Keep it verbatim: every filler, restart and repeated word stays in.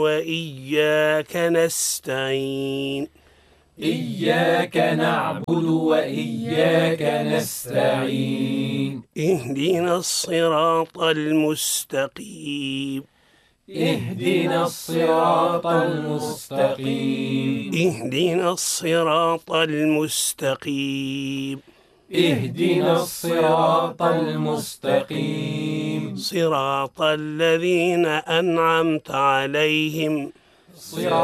وإياك نستعين إياك نعبد وإياك نستعين اهدنا الصراط المستقيم اهدنا الصراط المستقيم اهدنا الصراط المستقيم اهدنا الصراط المستقيم صراط الذين أنعمت عليهم صراط